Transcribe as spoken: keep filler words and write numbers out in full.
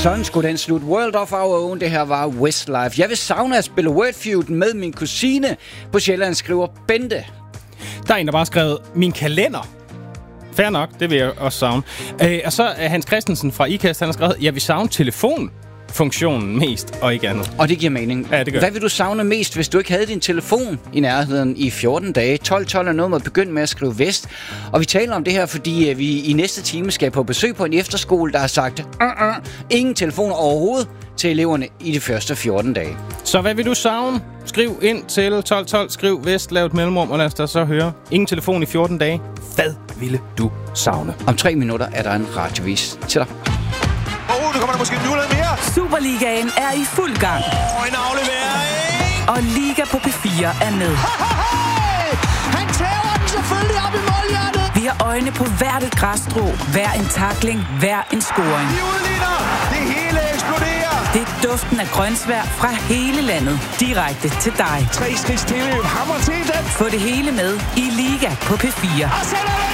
Sådan skulle den slutte. World of Our Own, det her var Westlife. Jeg vil savne at spille Wordfeud med min kusine på Sjælland, skriver Bente. Der er en, der bare skrevet, min kalender. Fair nok, det vil jeg også savne. Øh, og så er Hans Christensen fra IKAST, han har skrevet, jeg vil savne telefonfunktionen mest, og ikke andet. Og det giver mening. Ja, det gør. Hvad vil du savne mest, hvis du ikke havde din telefon i nærheden i fjorten dage? tolv tolv er noget med at begynde med at skrive vest. Og vi taler om det her, fordi vi i næste time skal på besøg på en efterskole, der har sagt, uh-uh, ingen telefoner overhovedet til eleverne i de første fjorten dage. Så hvad vil du savne? Skriv ind til tolv tolv, skriv vest, lav et mellemrum, og lad os da så høre. Ingen telefon i fjorten dage. Hvad ville du savne? Om tre minutter er der en radiovis til dig. Åh, oh, nu kommer der måske nu lidt mere. Superligaen er i fuld gang. Åh, oh, en aflevering. Og Liga på P fire er med. Han tager den selvfølgelig op i målhjertet. Vi har øjne på hvert et græsstrå, hver en tackling, hver en scoring. De udligner. Det hele eksploderer. Det er duften af grønsvær fra hele landet, direkte til dig. Tre skridt stille. Hammer til den. Få det hele med i Liga på P fire. Og så er